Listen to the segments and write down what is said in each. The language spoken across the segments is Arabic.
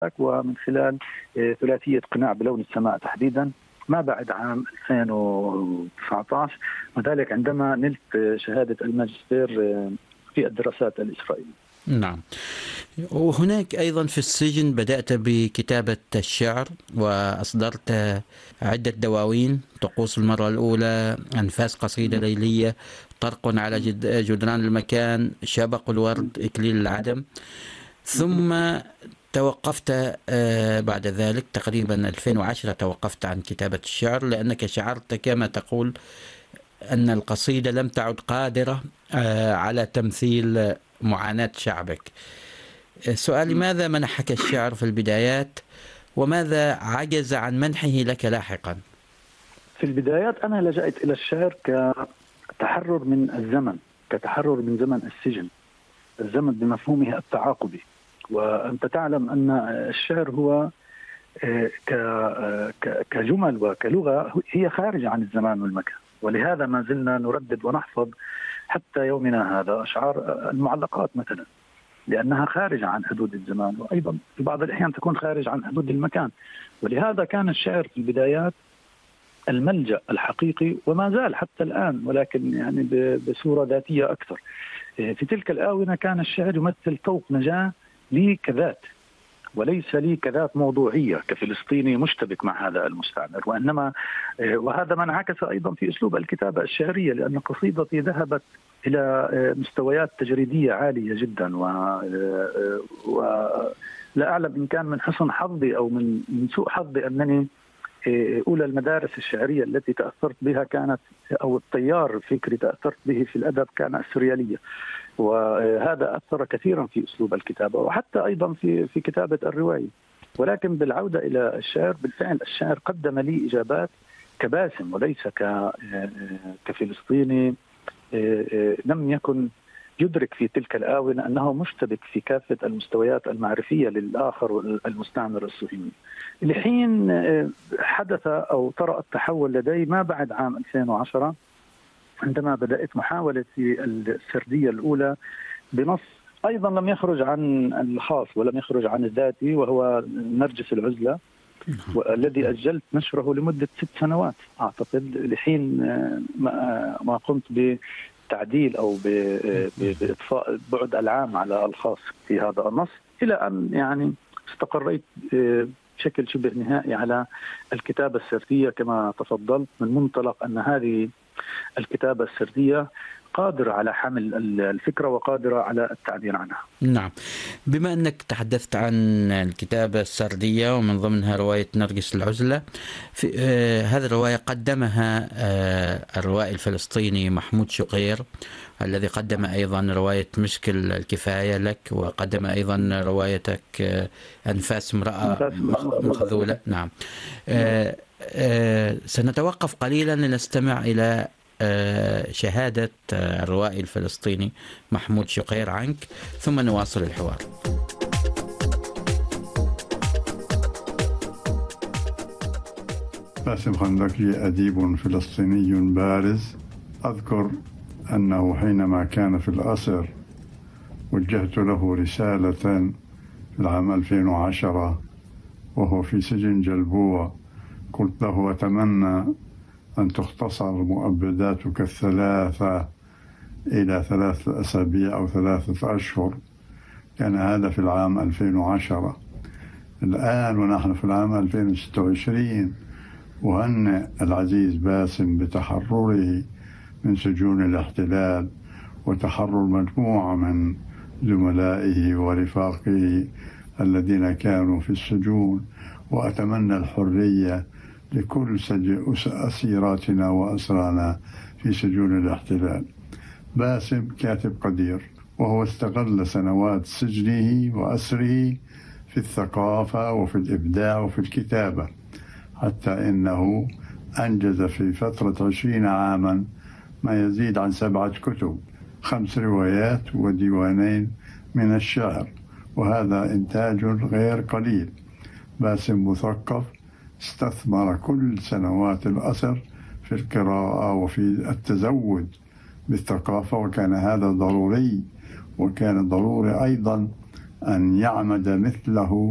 ومن خلال ثلاثية قناع بلون السماء تحديدا ما بعد عام 2019، وذلك عندما نلت شهادة الماجستير في الدراسات الإسرائيلية. نعم. وهناك أيضا في السجن بدأت بكتابة الشعر وأصدرت عدة دواوين: طقوس المرة الأولى، أنفاس قصيدة ليلية، طرق على جدران المكان، شبق الورد، إكليل العدم. ثم توقفت بعد ذلك تقريبا 2010 توقفت عن كتابة الشعر، لأنك شعرت كما تقول أن القصيدة لم تعد قادرة على تمثيل معاناة شعبك. سؤالي: ماذا منحك الشعر في البدايات، وماذا عجز عن منحه لك لاحقا؟ في البدايات أنا لجأت إلى الشعر كتحرر من الزمن، كتحرر من زمن السجن، الزمن بمفهومه التعاقبي. وأنت تعلم أن الشعر هو كجمل وكلغة هي خارجة عن الزمان والمكان، ولهذا ما زلنا نردد ونحفظ حتى يومنا هذا أشعار المعلقات مثلا، لأنها خارجة عن حدود الزمان، وأيضا في بعض الأحيان تكون خارج عن حدود المكان. ولهذا كان الشعر في البدايات الملجأ الحقيقي، وما زال حتى الآن، ولكن يعني بصورة ذاتية أكثر. في تلك الآونة كان الشعر يمثل طوق نجاة لي كذات، وليس لي كذات موضوعية كفلسطيني مشتبك مع هذا المستعمر، وإنما وهذا ما انعكس أيضا في أسلوب الكتابة الشعرية، لأن قصيدتي ذهبت إلى مستويات تجريدية عالية جدا، ولا أعلم إن كان من حسن حظي أو من سوء حظي أنني أولى المدارس الشعرية التي تأثرت بها كانت، أو التيار الفكري تأثرت به في الأدب كان السوريالية، وهذا أثر كثيرا في أسلوب الكتابة وحتى أيضا في كتابة الرواية. ولكن بالعودة إلى الشعر، بالفعل الشعر قدم لي إجابات كباسم، وليس كفلسطيني لم يكن يدرك في تلك الآونة أنه مشتبك في كافة المستويات المعرفية للآخر المستعمر الصهيوني. لحين حدث أو طرأ التحول لدي ما بعد عام 2010، عندما بدأت محاولة السردية الأولى بنص أيضا لم يخرج عن الخاص ولم يخرج عن الذاتي، وهو نرجس العزلة، والذي أجلت نشره لمدة 6 سنوات أعتقد، لحين ما قمت بتعديل أو بإضفاء بعد العام على الخاص في هذا النص، إلى أن يعني استقريت بشكل شبه نهائي على الكتابة السردية كما تفضلت، من منطلق أن هذه الكتابة السردية قادرة على حمل الفكرة وقادرة على التعبير عنها. نعم. بما أنك تحدثت عن الكتابة السردية ومن ضمنها رواية نرجس العزلة، في هذه الرواية قدمها الروائي الفلسطيني محمود شقير، الذي قدم أيضا رواية مشكل الكفاية لك، وقدم أيضا روايتك أنفاس امرأة مخذولة. نعم. سنتوقف قليلا لنستمع إلى شهادة الروائي الفلسطيني محمود شقير عنك، ثم نواصل الحوار. باسم خندقي أديب فلسطيني بارز. أذكر أنه حينما كان في الأسر وجهت له رسالة في العام 2010 وهو في سجن جلبوع، قلت له: أتمنى أن تختصر مؤبداتك 3 إلى 3 أسابيع أو 3 أشهر. كان هذا في العام 2010. الآن ونحن في العام 2026 أهنئ العزيز باسم بتحرره من سجون الاحتلال وتحرر مجموعة من زملائه ورفاقه الذين كانوا في السجون، وأتمنى الحرية لكل أسيراتنا وأسرانا في سجون الاحتلال. باسم كاتب قدير، وهو استغل سنوات سجنه وأسره في الثقافة وفي الإبداع وفي الكتابة، حتى إنه أنجز في فترة 20 عاما ما يزيد عن 7 كتب، 5 روايات وديوانين من الشعر، وهذا إنتاج غير قليل. باسم مثقف، استثمر كل سنوات الأسر في القراءة وفي التزود بالثقافة، وكان هذا ضروري، وكان ضروري أيضا أن يعمد مثله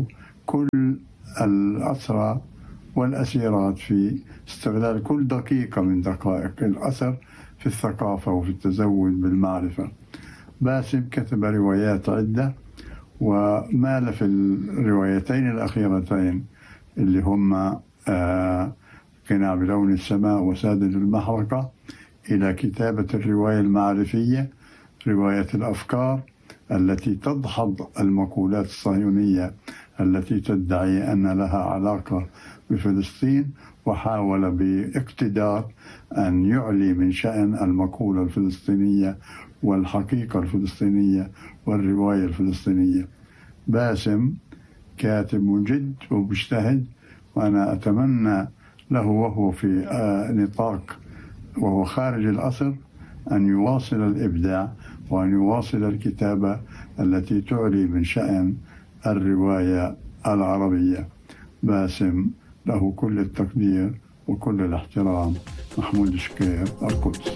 كل الأسرى والأسيرات في استغلال كل دقيقة من دقائق الأثر في الثقافة وفي التزود بالمعرفة. باسم كتب روايات عدة، ومال في الروايتين الأخيرتين اللي هم قناع بلون السماء وسادة المحرقة إلى كتابة الرواية المعرفية، رواية الأفكار التي تدحض المقولات الصهيونية التي تدعي أن لها علاقة بفلسطين، وحاول باقتدار أن يعلي من شأن المقولة الفلسطينية والحقيقة الفلسطينية والرواية الفلسطينية. باسم كاتب مجد ومجتهد، وأنا أتمنى له وهو في نطاق وهو خارج الأسر أن يواصل الإبداع وأن يواصل الكتابة التي تعلي من شأن الرواية العربية. باسم له كل التقدير وكل الاحترام. محمود شقير، القدس.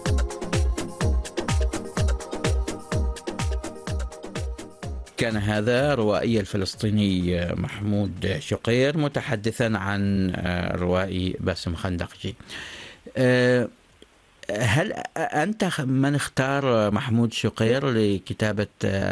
كان هذا الروائي الفلسطيني محمود شقير متحدثا عن الروائي باسم خندقجي. هل أنت من اختار محمود شقير لكتابة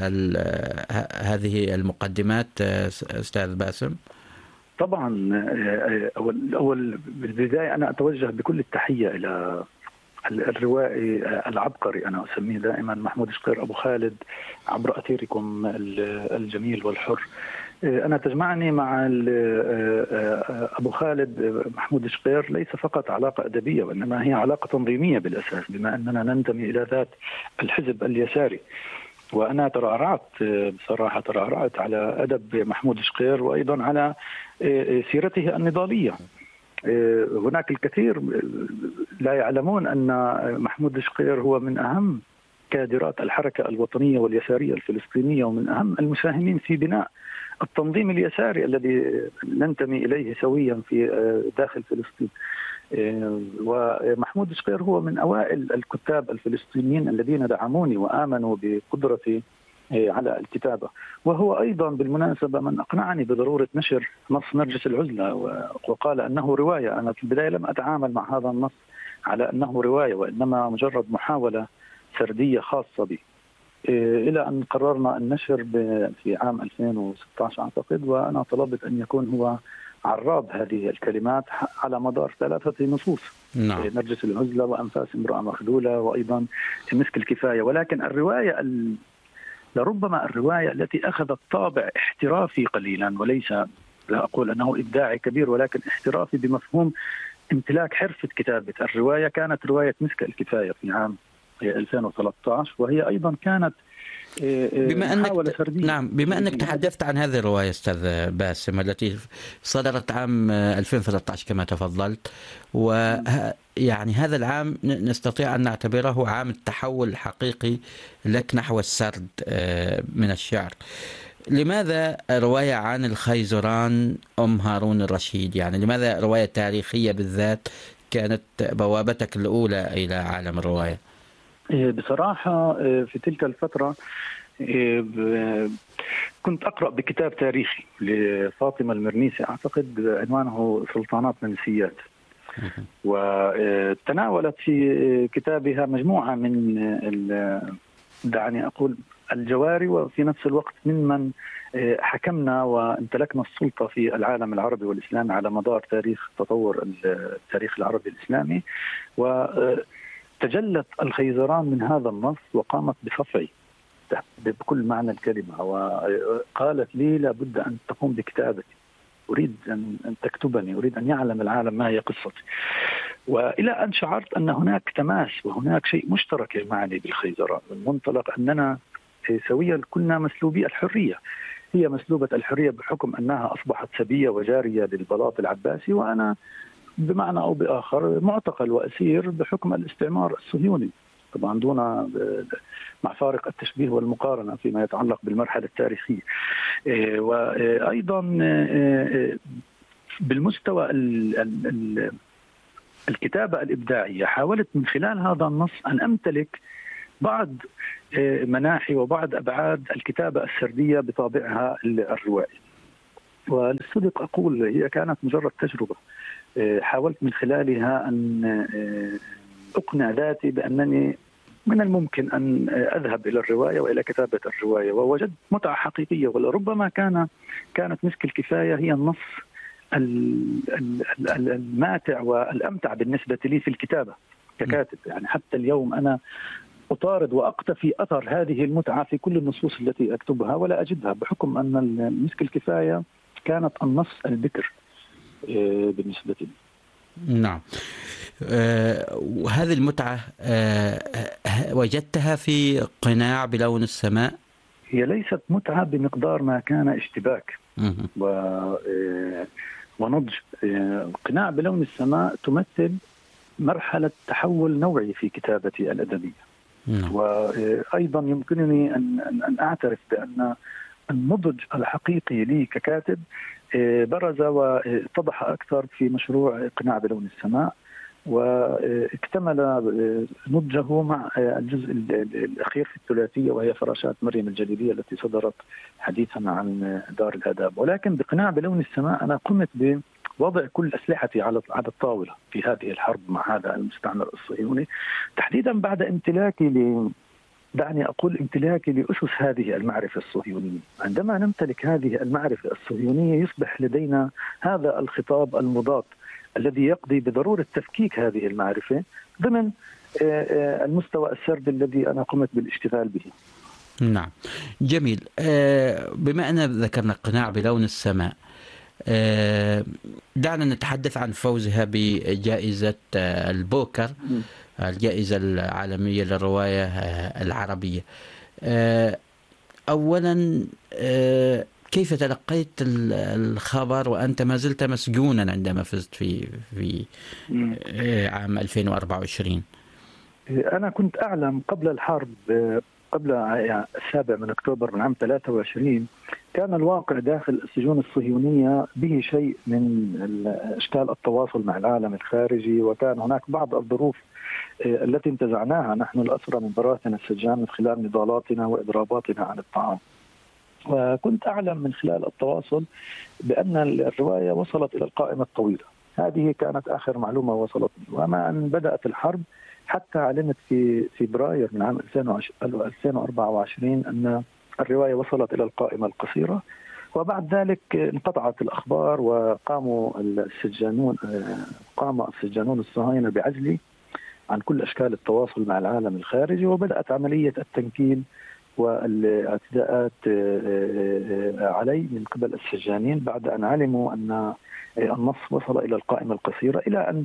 هذه المقدمات أستاذ باسم؟ طبعا أول بالبداية أنا أتوجه بكل التحية إلى الروائي العبقري، أنا أسميه دائما محمود شقير أبو خالد، عبر أثيركم الجميل والحر. أنا تجمعني مع أبو خالد محمود شقير ليس فقط علاقة أدبية، وإنما هي علاقة تنظيمية بالأساس، بما أننا ننتمي إلى ذات الحزب اليساري. وأنا ترعرعت على أدب محمود شقير وأيضا على سيرته النضالية. هناك الكثير لا يعلمون أن محمود شقير هو من أهم كادرات الحركة الوطنية واليسارية الفلسطينية، ومن أهم المساهمين في بناء التنظيم اليساري الذي ننتمي إليه سويا في داخل فلسطين. ومحمود شقير هو من أوائل الكتاب الفلسطينيين الذين دعموني وآمنوا بقدرتي على الكتابة. وهو أيضا بالمناسبة من أقنعني بضرورة نشر نص نرجس العزلة، وقال أنه رواية. أنا في البداية لم أتعامل مع هذا النص على أنه رواية، وإنما مجرد محاولة سردية خاصة بي، إلى أن قررنا النشر في عام 2016 أعتقد، وأنا طلبت أن يكون هو عراب هذه الكلمات على مدار 3 نصوص. نعم. نرجس العزلة، وأنفاس امرأة مخذولة، وأيضا مسك الكفاية. ولكن الرواية لربما الرواية التي أخذت طابع احترافي قليلا، وليس لا أقول أنه إبداعي كبير، ولكن احترافي بمفهوم امتلاك حرفة كتابة الرواية، كانت رواية مسك الكفاية في عام 2013، وهي أيضا كانت بما أنك تحدثت عن هذه الرواية أستاذ باسم التي صدرت عام 2013 كما تفضلت، ويعني هذا العام نستطيع أن نعتبره عام التحول الحقيقي لك نحو السرد من الشعر. لماذا رواية عن الخيزران أم هارون الرشيد؟ يعني لماذا رواية تاريخية بالذات كانت بوابتك الأولى إلى عالم الرواية؟ بصراحة في تلك الفترة كنت أقرأ بكتاب تاريخي لفاطمة المرنيسي أعتقد عنوانه سلطانات منسيات، وتناولت في كتابها مجموعة من دعني أقول الجواري، وفي نفس الوقت ممن حكمنا وامتلكنا السلطة في العالم العربي والإسلامي على مدار تاريخ تطور التاريخ العربي الإسلامي. وتجلت الخيزران من هذا النص وقامت بصفعي بكل معنى الكلمة، وقالت لي لابد أن تقوم بكتابتي، أريد أن تكتبني، أريد أن يعلم العالم ما هي قصتي. وإلى أن شعرت أن هناك تماس وهناك شيء مشترك معني بالخيزران، من منطلق أننا سويا كنا مسلوبي الحرية. هي مسلوبة الحرية بحكم أنها أصبحت سبية وجارية للبلاط العباسي، وأنا بمعنى أو بآخر معتقل وأسير بحكم الاستعمار الصهيوني، طبعا دون مع فارق التشبيه والمقارنة فيما يتعلق بالمرحلة التاريخية. وأيضا بالمستوى الكتابة الإبداعية حاولت من خلال هذا النص أن أمتلك بعض مناحي وبعض أبعاد الكتابة السردية بطابعها الروائي. وللصدق أقول هي كانت مجرد تجربة حاولت من خلالها أن أقنع ذاتي بأنني من الممكن أن أذهب إلى الرواية وإلى كتابة الرواية، ووجدت متعة حقيقية، ولربما كانت مسك الكفاية هي النص الماتع والأمتع بالنسبة لي في الكتابة ككاتب. يعني حتى اليوم أنا أطارد وأقتفي أثر هذه المتعة في كل النصوص التي أكتبها ولا أجدها، بحكم أن مسك الكفاية كانت النص البكر بالنسبة لي. نعم. وهذه المتعة وجدتها في قناع بلون السماء؟ هي ليست متعة بمقدار ما كان اشتباك ونضج. قناع بلون السماء تمثل مرحلة تحول نوعي في كتابتي الأدبية. وأيضا يمكنني أن أعترف بأن النضج الحقيقي لي ككاتب برز واتضح أكثر في مشروع قناع بلون السماء، واكتمل نضجه مع الجزء الأخير في الثلاثية وهي فراشات مريم الجليلية التي صدرت حديثا عن دار الآداب. ولكن بقناع بلون السماء أنا قمت بوضع كل أسلحتي على الطاولة في هذه الحرب مع هذا المستعمر الصهيوني، تحديدا بعد دعني أقول امتلاكي لأسس هذه المعرفة الصهيونية. عندما نمتلك هذه المعرفة الصهيونية يصبح لدينا هذا الخطاب المضاد الذي يقضي بضرورة تفكيك هذه المعرفة ضمن المستوى السردي الذي أنا قمت بالاشتغال به. نعم، جميل. بما أن ذكرنا قناع بلون السماء، دعنا نتحدث عن فوزها بجائزة البوكر، الجائزة العالمية للرواية العربية. أولا، كيف تلقيت الخبر وأنت ما زلت مسجونا عندما فزت في عام 2024؟ أنا كنت أعلم قبل الحرب، قبل 7 أكتوبر من عام 23 كان الواقع داخل السجون الصهيونية به شيء من أشكال التواصل مع العالم الخارجي، وكان هناك بعض الظروف التي انتزعناها نحن الأسرى من براثن السجان من خلال نضالاتنا وإضراباتنا عن الطعام. وكنت أعلم من خلال التواصل بأن الرواية وصلت إلى القائمة الطويلة. هذه كانت آخر معلومة وصلتني. وما أن بدأت الحرب حتى علمت في فبراير من عام 2024 أن الرواية وصلت إلى القائمة القصيرة. وبعد ذلك انقطعت الأخبار وقام السجانون الصهاينة بعزلي عن كل أشكال التواصل مع العالم الخارجي، وبدأت عملية التنكيل والاعتداءات علي من قبل السجانين بعد أن علموا أن النص وصل إلى القائمة القصيرة، إلى أن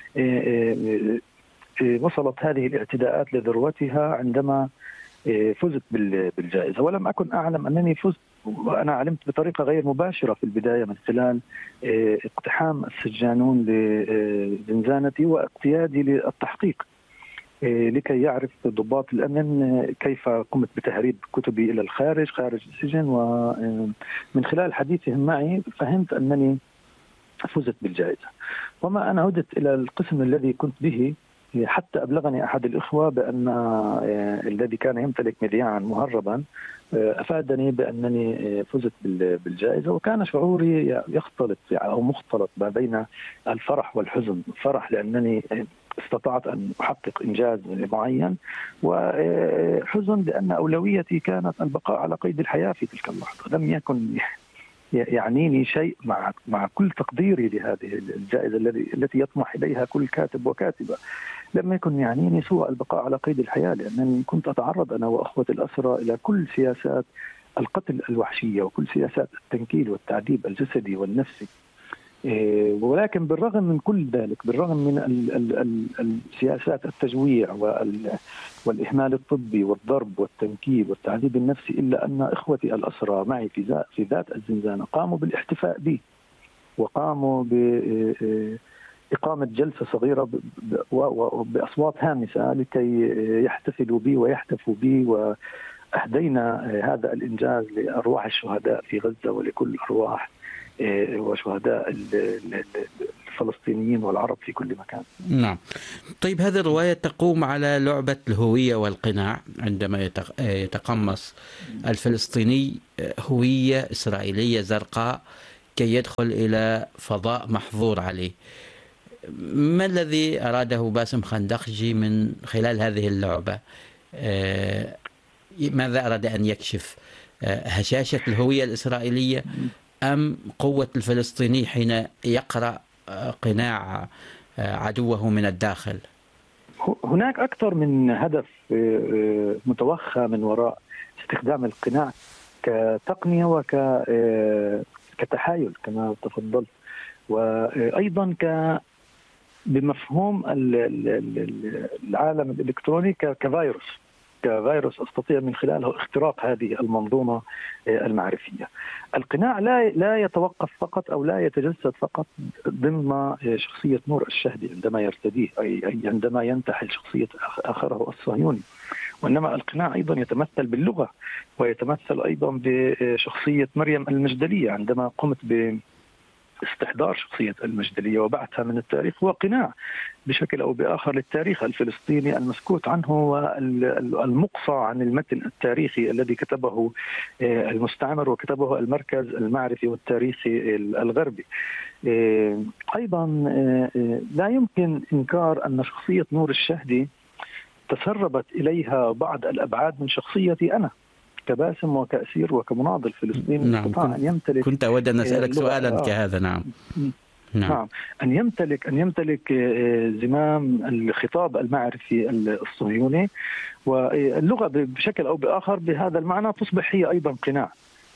وصلت هذه الاعتداءات لذروتها عندما فزت بالجائزة. ولم أكن أعلم أنني فزت، وأنا علمت بطريقة غير مباشرة في البداية من خلال اقتحام السجانون لزنزانتي واقتيادي للتحقيق لكي يعرف ضباط الأمن كيف قمت بتهريب كتبي إلى الخارج خارج السجن. ومن خلال حديثهم معي فهمت أنني فزت بالجائزة. وما أنا عدت إلى القسم الذي كنت به حتى أبلغني أحد الإخوة بأن الذي كان يمتلك مذياعا مهربا أفادني بأنني فزت بالجائزة. وكان شعوري يختلط أو مختلط ما بين الفرح والحزن. فرح لأنني استطعت أن أحقق إنجاز معين، وحزن لأن أولويتي كانت البقاء على قيد الحياة في تلك اللحظة. لم يكن يعنيني شيء مع كل تقديري لهذه الجائزة التي يطمح إليها كل كاتب وكاتبة. لم يكن يعنيني سوى البقاء على قيد الحياة، لأنني كنت أتعرض أنا وأخوتي الأسرى إلى كل سياسات القتل الوحشية وكل سياسات التنكيل والتعذيب الجسدي والنفسي. ولكن بالرغم من كل ذلك، بالرغم من السياسات التجويع والإهمال الطبي والضرب والتنكيل والتعذيب النفسي، إلا أن إخوتي الأسرى معي في ذات الزنزانة قاموا بالاحتفاء بي، وقاموا بإقامة جلسة صغيرة بأصوات هامسة لكي يحتفلوا بي ويحتفوا بي. وأهدينا هذا الإنجاز لأرواح الشهداء في غزة ولكل أرواح وشهداء الفلسطينيين والعرب في كل مكان. نعم. طيب، هذه الرواية تقوم على لعبة الهوية والقناع، عندما يتقمص الفلسطيني هوية إسرائيلية زرقاء كي يدخل إلى فضاء محظور عليه. ما الذي أراده باسم خندقجي من خلال هذه اللعبة؟ ماذا أراد أن يكشف؟ هشاشة الهوية الإسرائيلية أم قوة الفلسطيني حين يقرأ قناع عدوه من الداخل؟ هناك أكثر من هدف متوخى من وراء استخدام القناع كتقنية كتحايل كما تفضلت، وأيضا بمفهوم العالم الإلكتروني كفيروس أستطيع من خلاله اختراق هذه المنظومة المعرفية. القناع لا يتوقف فقط أو لا يتجسد فقط ضمن شخصية نور الشهدي عندما يرتديه، أي عندما ينتحل شخصية آخره الصهيوني، وإنما القناع أيضا يتمثل باللغة، ويتمثل أيضا بشخصية مريم المجدلية عندما قمت باستحضار شخصية المجدلية وبعثها من التاريخ. هو قناع بشكل أو بآخر للتاريخ الفلسطيني المسكوت عنه والمقصى عن المتن التاريخي الذي كتبه المستعمر وكتبه المركز المعرفي والتاريخي الغربي. أيضا لا يمكن إنكار أن شخصية نور الشهدي تسربت إليها بعض الأبعاد من شخصيتي أنا كباسم وكأسير وكمناضل فلسطيني. نعم. كنت أود أن أسألك سؤالا كهذا. نعم. أن يمتلك زمام الخطاب المعرفي الصهيوني، واللغة بشكل أو بآخر بهذا المعنى تصبح هي أيضا قناع،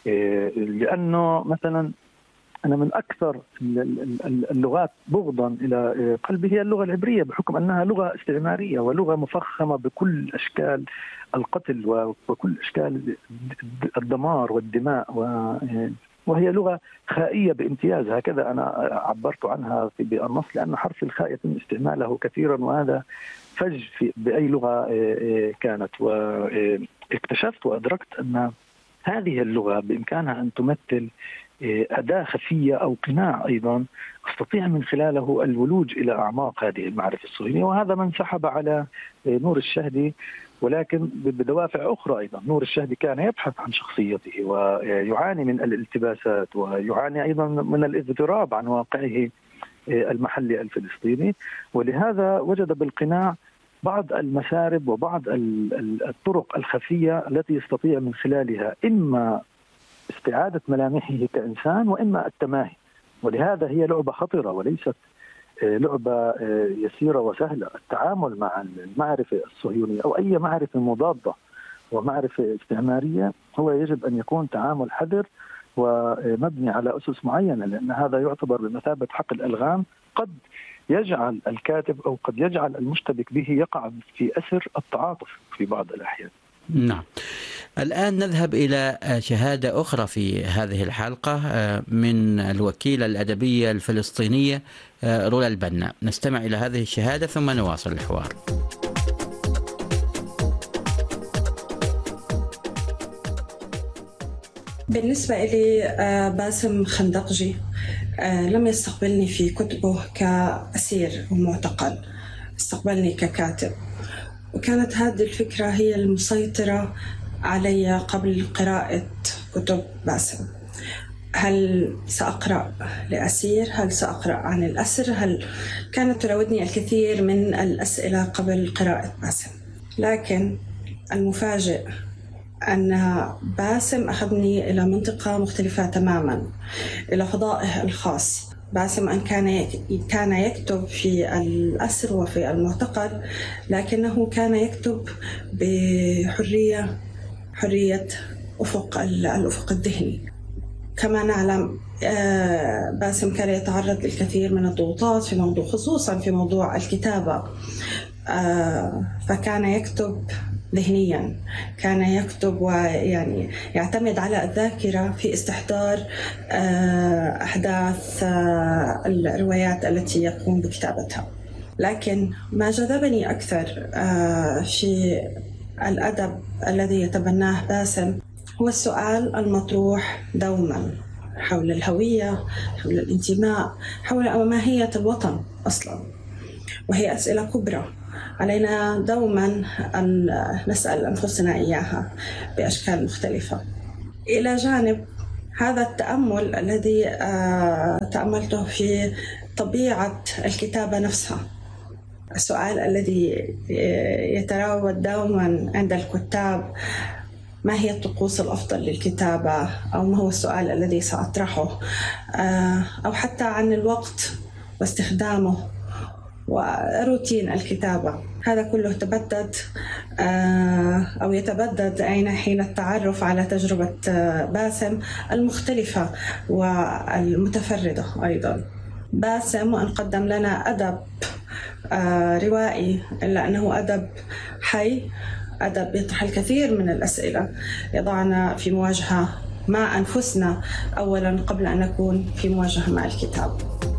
لأنه مثلا أنا من أكثر اللغات بغضا إلى قلبي هي اللغة العبرية، بحكم أنها لغة استعمارية ولغة مفخمة بكل أشكال القتل وكل أشكال الدمار والدماء، وهي لغة خائية بامتياز، هكذا أنا عبرت عنها بالنص، لأن حرف الخاء يتم استعماله كثيرا وهذا فج بأي لغة كانت. واكتشفت وأدركت أن هذه اللغة بإمكانها أن تمثل أداة خفية أو قناع أيضا أستطيع من خلاله الولوج إلى أعماق هذه المعرفة الصهيونية، وهذا من سحب على نور الشهدي، ولكن بدوافع أخرى أيضا. نور الشهدي كان يبحث عن شخصيته ويعاني من الالتباسات ويعاني أيضا من الاضطراب عن واقعه المحلي الفلسطيني، ولهذا وجد بالقناع بعض المسارب وبعض الطرق الخفية التي يستطيع من خلالها إما استعادة ملامحه كإنسان وإما التماهي. ولهذا هي لعبة خطرة وليست لعبة يسيرة وسهلة. التعامل مع المعرفة الصهيونية أو أي معرفة مضادة ومعرفة استعمارية هو يجب أن يكون تعامل حذر ومبني على أسس معينة، لأن هذا يعتبر بمثابة حقل ألغام قد يجعل الكاتب أو قد يجعل المشتبك به يقع في أسر التعاطف في بعض الأحيان. نعم. الآن نذهب إلى شهادة أخرى في هذه الحلقة من الوكيلة الأدبية الفلسطينية رولا البنا. نستمع إلى هذه الشهادة ثم نواصل الحوار. بالنسبة إلي باسم خندقجي لم يستقبلني في كتبه كأسير ومعتقل، استقبلني ككاتب، وكانت هذه الفكرة هي المسيطرة علي قبل قراءة كتب باسم. هل سأقرأ لأسير؟ هل سأقرأ عن الأسر؟ كانت تراودني الكثير من الأسئلة قبل قراءة باسم، لكن المفاجئ أن باسم أخذني إلى منطقة مختلفة تماماً، إلى فضائه الخاص. باسم أن كان يكتب في الأسر وفي المعتقل، لكنه كان يكتب بحرية، حرية الأفق الذهني. كما نعلم باسم كان يتعرض للكثير من الضغوطات في موضوع، خصوصا في موضوع الكتابة، فكان يكتب ذهنيا، كان يكتب ويعني يعتمد على الذاكرة في استحضار أحداث الروايات التي يقوم بكتابتها. لكن ما جذبني أكثر في الأدب الذي يتبناه باسم هو السؤال المطروح دوما حول الهوية، حول الانتماء، حول ماهية الوطن أصلا، وهي أسئلة كبرى علينا دوما أن نسأل أنفسنا إياها بأشكال مختلفة. إلى جانب هذا التأمل الذي تأملته في طبيعة الكتابة نفسها. السؤال الذي يتراود دوما عند الكتاب: ما هي الطقوس الأفضل للكتابة؟ أو ما هو السؤال الذي سأطرحه؟ أو حتى عن الوقت واستخدامه وروتين الكتابة. هذا كله تبدد أو يتبدد حين التعرف على تجربة باسم المختلفة والمتفردة أيضا. باسم وأن قدم لنا أدب روائي، إلا أنه أدب حي، أدب يطرح الكثير من الأسئلة، يضعنا في مواجهة مع أنفسنا أولا قبل أن نكون في مواجهة مع الكتاب.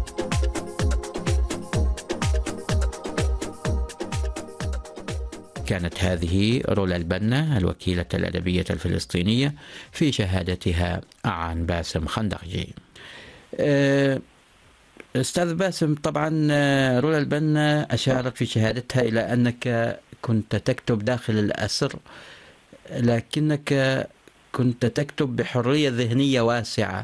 كانت هذه رولا البنا الوكيلة الأدبية الفلسطينية في شهادتها عن باسم خندقجي. أستاذ باسم، طبعا رولا البنا أشارت في شهادتها إلى أنك كنت تكتب داخل الأسر، لكنك كنت تكتب بحرية ذهنية واسعة.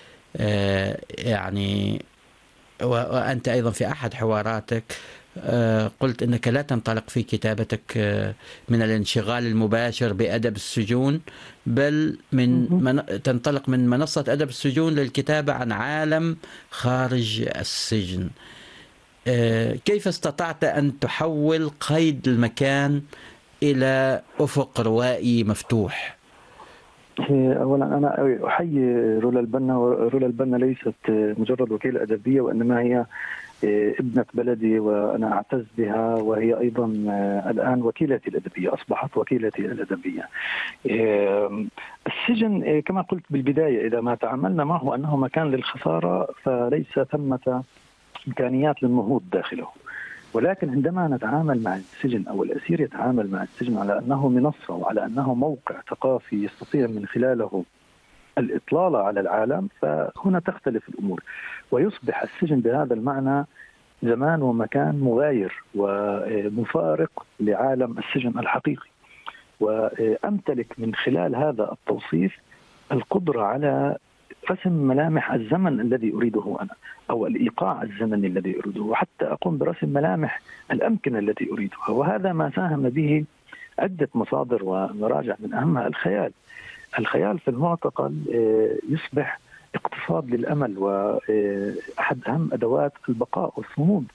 يعني وأنت أيضا في أحد حواراتك قلت أنك لا تنطلق في كتابتك من الانشغال المباشر بأدب السجون، بل تنطلق من منصة أدب السجون للكتابة عن عالم خارج السجن. كيف استطعت أن تحول قيد المكان إلى أفق روائي مفتوح؟ أولا أنا أحيي رولا البنا، ورولا البنا ليست مجرد وكيلة أدبية، وإنما هي ابنة بلدي وأنا أعتز بها، وهي أيضا الآن وكيلتي الأدبية، أصبحت وكيلتي الأدبية. السجن كما قلت بالبداية إذا ما تعاملنا معه أنه مكان للخسارة فليس ثمة إمكانيات للنهوض داخله، ولكن عندما نتعامل مع السجن أو الأسير يتعامل مع السجن على أنه منصة وعلى أنه موقع ثقافي يستطيع من خلاله الإطلالة على العالم، فهنا تختلف الأمور ويصبح السجن بهذا المعنى زمان ومكان مغاير ومفارق لعالم السجن الحقيقي. وأمتلك من خلال هذا التوصيف القدرة على رسم ملامح الزمن الذي أريده أنا، أو الإيقاع الزمني الذي أريده، وحتى أقوم برسم ملامح الأمكنة التي أريدها. وهذا ما ساهم به عدة مصادر ومراجع، من أهمها الخيال في المعتقل يصبح اقتصاد للأمل وأحد أهم أدوات البقاء والصمود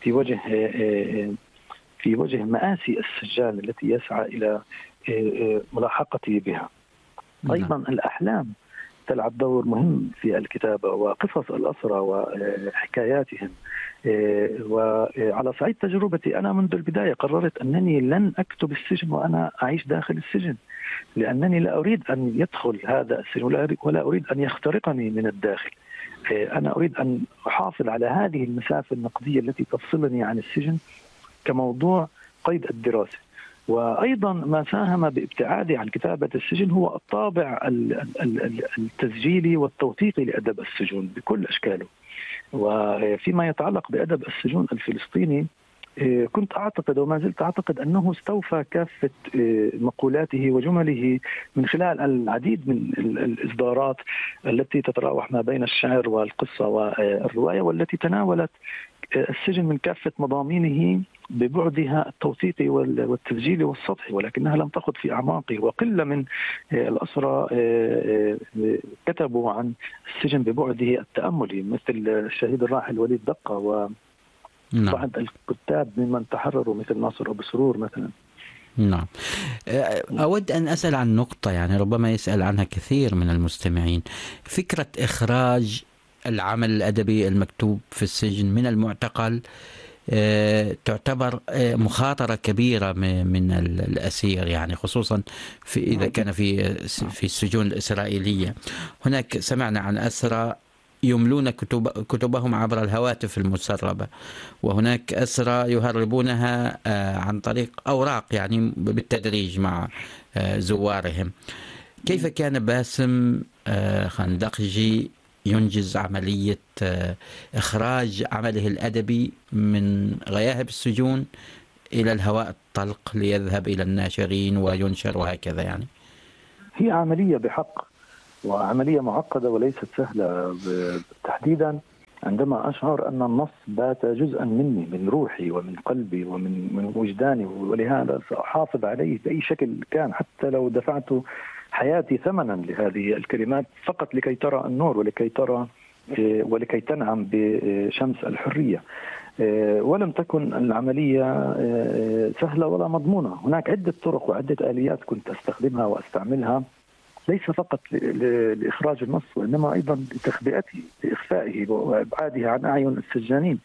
في وجه مآسي السجان التي يسعى إلى ملاحقته بها. أيضا الأحلام تلعب دور مهم في الكتابة، وقصص الأسرى وحكاياتهم. وعلى صعيد تجربتي أنا منذ البداية قررت أنني لن أكتب السجن وأنا أعيش داخل السجن، لأنني لا أريد أن يدخل هذا السجن ولا أريد أن يخترقني من الداخل. أنا أريد أن أحافظ على هذه المسافة النقدية التي تفصلني عن السجن كموضوع قيد الدراسة. وأيضا ما ساهم بابتعادي عن كتابة السجن هو الطابع التسجيلي والتوثيقي لأدب السجون بكل أشكاله. وفيما يتعلق بأدب السجون الفلسطيني كنت أعتقد وما زلت أعتقد أنه استوفى كافة مقولاته وجمله من خلال العديد من الإصدارات التي تتراوح ما بين الشعر والقصة والرواية، والتي تناولت السجن من كافة مضامينه ببعدها التوثيقي والتسجيلي والسطحي، ولكنها لم تخض في أعماقه. وقلة من الأسرى كتبوا عن السجن ببعده التأملي، مثل الشهيد الراحل وليد دقة وبعض الكتاب ممن تحرروا مثل ناصر أبو سرور مثلا. نعم. أود أن أسأل عن نقطة يعني ربما يسأل عنها كثير من المستمعين، فكرة إخراج العمل الأدبي المكتوب في السجن من المعتقل تعتبر مخاطرة كبيرة من الأسير، يعني خصوصا إذا كان في السجون الإسرائيلية. هناك سمعنا عن أسرى يملون كتبهم عبر الهواتف المسربة، وهناك أسرى يهربونها عن طريق أوراق يعني بالتدريج مع زوارهم. كيف كان باسم خندقجي ينجز عملية إخراج عمله الأدبي من غياهب السجون إلى الهواء الطلق ليذهب إلى الناشرين وينشر وهكذا؟ يعني هي عملية بحق، وعملية معقدة وليست سهلة، تحديدا عندما أشعر أن النص بات جزءا مني، من روحي ومن قلبي ومن وجداني، ولهذا سأحافظ عليه بأي شكل كان، حتى لو دفعت حياتي ثمنا لهذه الكلمات فقط لكي ترى النور ولكي تنعم بشمس الحرية. ولم تكن العملية سهلة ولا مضمونة. هناك عدة طرق وعدة آليات كنت أستخدمها وأستعملها، ليس فقط لإخراج النص وإنما أيضا لتخبئته، لإخفائه وإبعاده عن أعين السجانين.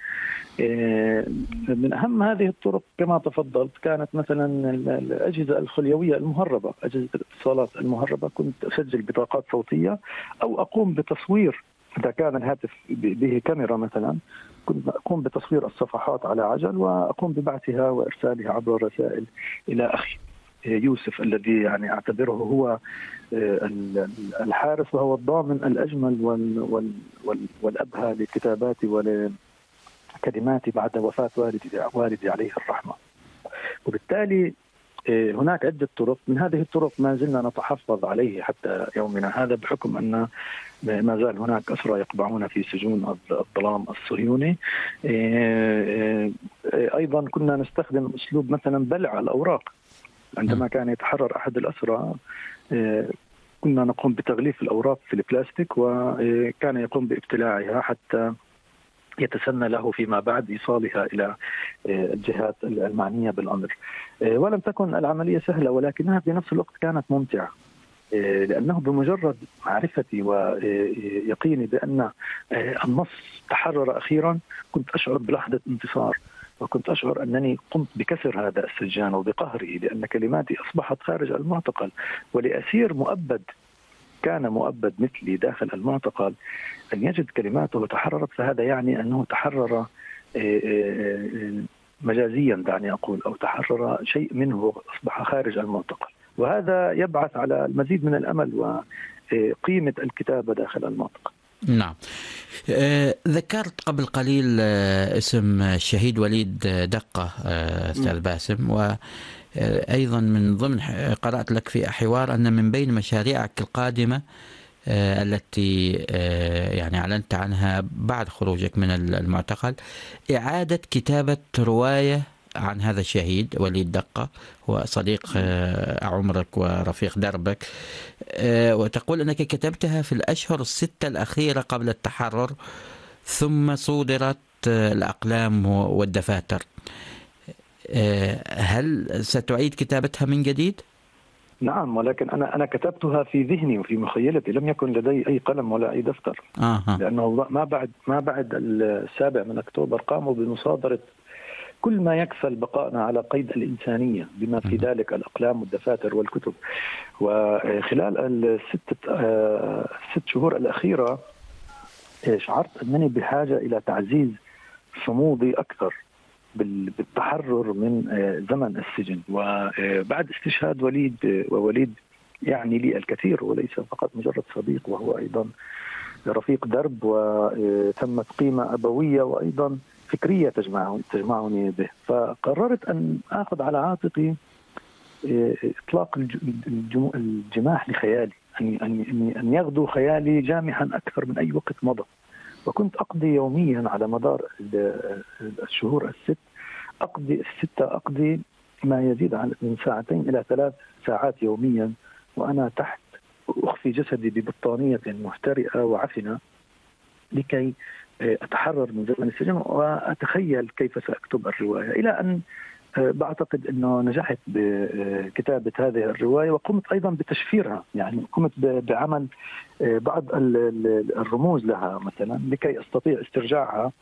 من أهم هذه الطرق كما تفضلت كانت مثلا الأجهزة الخليوية المهربة، أجهزة الاتصالات المهربة. كنت أسجل بطاقات صوتية أو أقوم بتصوير، إذا كان الهاتف به كاميرا مثلا كنت أقوم بتصوير الصفحات على عجل وأقوم ببعثها وإرسالها عبر الرسائل إلى أخي يوسف، الذي يعني أعتبره هو الحارس وهو الضامن الأجمل والأبهى لكتاباتي ولكلماتي بعد وفاة والدي عليه الرحمة. وبالتالي هناك عدة طرق، من هذه الطرق ما زلنا نتحفظ عليه حتى يومنا هذا، بحكم أن ما زال هناك أسرى يقبعون في سجون الظلام الصهيوني. أيضا كنا نستخدم أسلوب مثلا بلع الأوراق. عندما كان يتحرر أحد الأسرى كنا نقوم بتغليف الأوراق في البلاستيك، وكان يقوم بابتلاعها حتى يتسنى له فيما بعد إيصالها إلى الجهات المعنية بالأمر. ولم تكن العملية سهلة، ولكنها في نفس الوقت كانت ممتعة، لأنه بمجرد معرفتي ويقيني بأن النص تحرر أخيرا كنت أشعر بلحظة انتصار، وكنت أشعر أنني قمت بكسر هذا السجان وبقهره، لأن كلماتي أصبحت خارج المعتقل. ولأسير مؤبد كان مؤبد مثلي داخل المعتقل أن يجد كلماته تحررت، فهذا يعني أنه تحرر مجازيا دعني أقول، أو تحرر شيء منه أصبح خارج المعتقل، وهذا يبعث على المزيد من الأمل وقيمة الكتابة داخل المعتقل. نعم. ذكرت قبل قليل اسم الشهيد وليد دقة أستاذ باسم، وأيضا من ضمن قرأت لك في حوار أن من بين مشاريعك القادمة التي يعني أعلنت عنها بعد خروجك من المعتقل إعادة كتابة رواية عن هذا الشهيد وليد دقة، هو صديق عمرك ورفيق دربك، وتقول أنك كتبتها في الأشهر الستة الأخيرة قبل التحرر، ثم صودرت الأقلام والدفاتر. هل ستعيد كتابتها من جديد؟ نعم، ولكن أنا كتبتها في ذهني وفي مخيلتي، لم يكن لدي أي قلم ولا أي دفتر. لأنه ما بعد 7 أكتوبر قاموا بمصادرة كل ما يكفل بقائنا على قيد الإنسانية، بما في ذلك الأقلام والدفاتر والكتب. وخلال الست شهور الأخيرة شعرت أنني بحاجة إلى تعزيز صمودي أكثر بالتحرر من زمن السجن. وبعد استشهاد وليد، ووليد يعني لي الكثير وليس فقط مجرد صديق، وهو أيضا رفيق درب، وتمت قيمة أبوية وأيضا فكرية تجمعني به. فقررت أن أخذ على عاتقي إطلاق الجماح لخيالي، أن يغدو خيالي جامحا أكثر من أي وقت مضى. وكنت أقضي يوميا على مدار الشهور أقضي ما يزيد عن من 2 إلى 3 ساعات يوميا وأنا تحت، أخفي جسدي ببطانية محترئة وعفنة لكي أتحرر من زمن السجن وأتخيل كيف سأكتب الرواية، إلى أن بعتقد أنه نجحت بكتابة هذه الرواية، وقمت أيضا بتشفيرها، يعني قمت بعمل بعض الرموز لها مثلا لكي أستطيع استرجاعها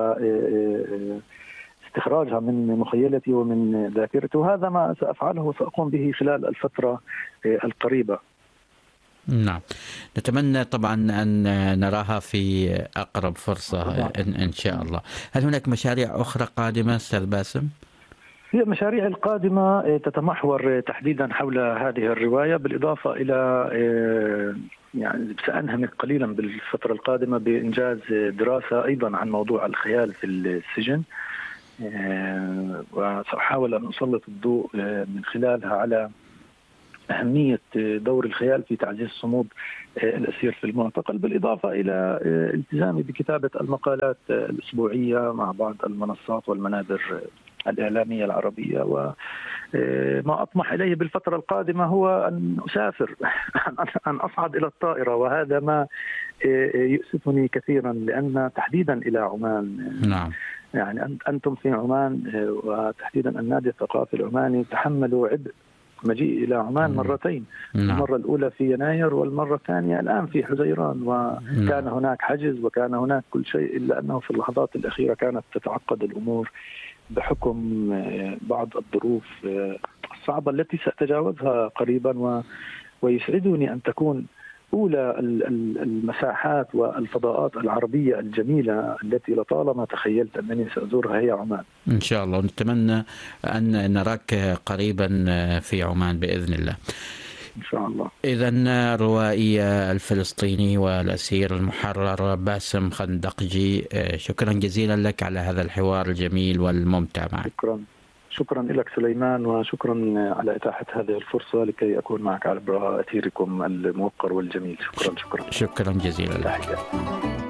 واستخراجها من مخيلتي ومن ذاكرتي. وهذا ما سأفعله وسأقوم به خلال الفترة القريبة. نعم، نتمنى طبعا أن نراها في أقرب فرصة إن شاء الله. هل هناك مشاريع أخرى قادمة أستاذ باسم؟ هي المشاريع القادمة تتمحور تحديدا حول هذه الرواية، بالإضافة إلى يعني سأنهمك قليلا بالفترة القادمة بإنجاز دراسة أيضا عن موضوع الخيال في السجن، وسأحاول أن أسلط الضوء من خلالها على أهمية دور الخيال في تعزيز صمود الأسير في المعتقل، بالإضافة إلى التزامي بكتابة المقالات الأسبوعية مع بعض المنصات والمنابر الإعلامية العربية. وما أطمح إليه بالفترة القادمة هو أن أسافر أن أصعد إلى الطائرة، وهذا ما يؤسفني كثيرا، لأن تحديدا إلى عمان نعم. يعني أنتم في عمان وتحديدا النادي الثقافي العماني تحملوا عبء مجيء إلى عمان مرتين. نعم. المرة الأولى في يناير والمرة الثانية الآن في حزيران، وكان هناك حجز وكان هناك كل شيء، إلا أنه في اللحظات الأخيرة كانت تتعقد الأمور بحكم بعض الظروف الصعبة التي سأتجاوزها قريبا. ويسعدني أن تكون أولى المساحات والفضاءات العربية الجميلة التي لطالما تخيلت أنني سأزورها هي عمان. إن شاء الله، ونتمنى أن نراك قريبا في عمان بإذن الله. إن شاء الله. إذن الروائي الفلسطيني والأسير المحرر باسم خندقجي، شكرا جزيلا لك على هذا الحوار الجميل والممتع معك. شكرا لك سليمان، وشكرا على إتاحة هذه الفرصة لكي أكون معك على أثيركم الموقر والجميل. شكرا جزيلا لك.